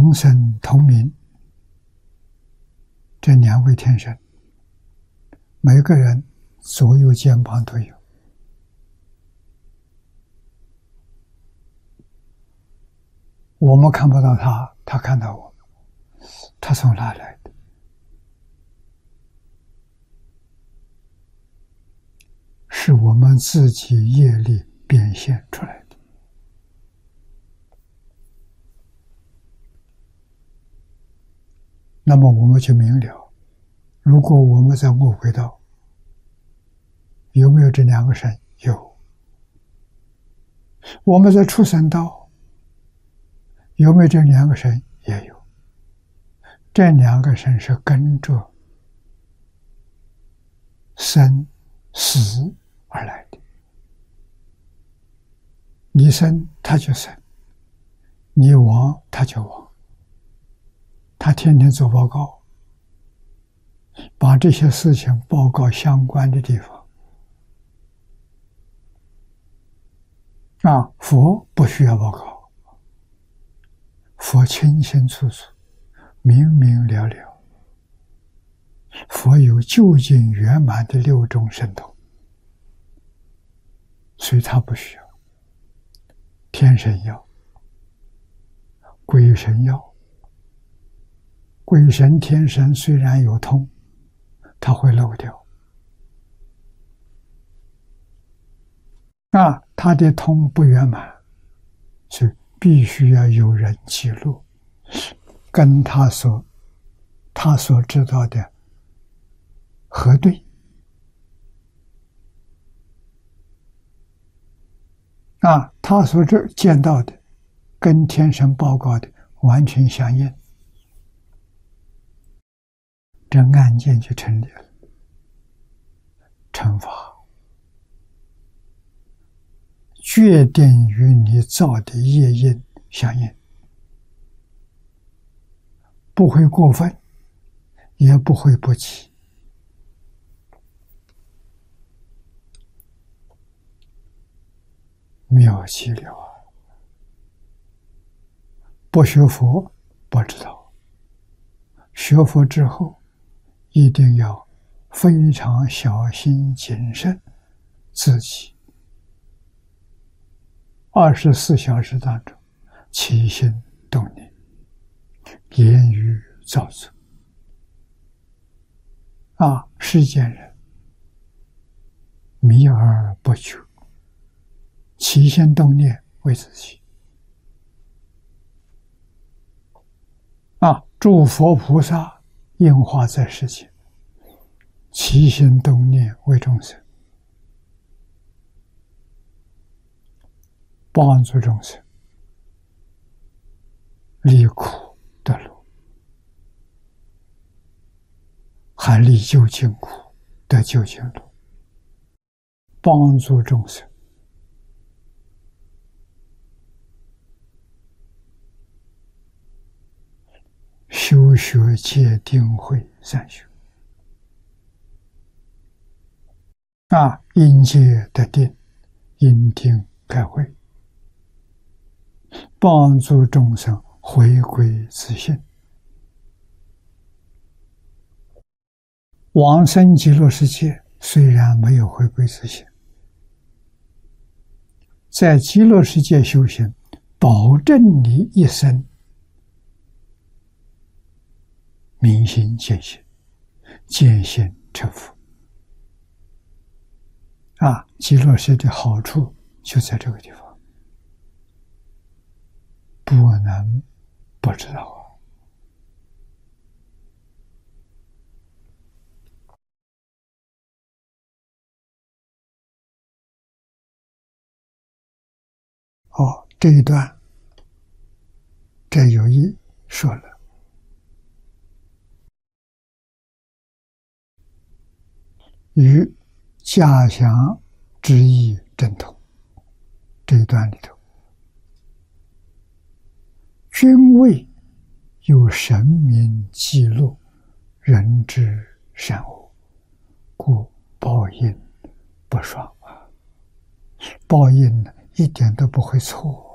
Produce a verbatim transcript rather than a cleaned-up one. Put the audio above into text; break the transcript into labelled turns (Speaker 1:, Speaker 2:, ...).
Speaker 1: 同生同名，这两位天神，每个人左右肩膀都有。我们看不到他，他看到我们，他从哪来的？是我们自己业力变现出来的。那么我们就明了，如果我们在恶鬼道，有没有这两个神？有。我们在畜生道，有没有这两个神？也有。这两个神是跟着生死而来的。你生他就生，你亡他就亡。他天天做报告，把这些事情报告相关的地方。啊，佛不需要报告，佛清清楚楚，明明了了。佛有究竟圆满的六种神通，所以他不需要。天神要，鬼神要。鬼神、天神虽然有通，他会漏掉。啊，他的通不圆满，所以必须要有人记录，跟他所他所知道的核对。啊，他所这见到的，跟天神报告的完全相应。这案件就成立了，惩罚决定与你造的业因相应，不会过分，也不会不起。妙极了啊！不学佛不知道，学佛之后一定要非常小心谨慎自己。二十四小时当中，起心动念、言语造作，啊，世间人迷而不觉，起心动念为自己。啊，诸佛菩萨应化在世间，起心动念为众生，帮助众生离苦得乐，还离究竟苦得究竟乐，帮助众生修学戒定慧三学。啊，因戒得定，因定开慧，帮助众生回归自性。往生极乐世界虽然没有回归自性，在极乐世界修行，保证你一生明心见性，见性成佛。啊，极乐世界的好处就在这个地方，不能不知道啊。哦，这一段这有一说了，与嘉祥之意正统。这一段里头，君为有神明记录人之善恶，故报应不爽啊！报应呢，一点都不会错。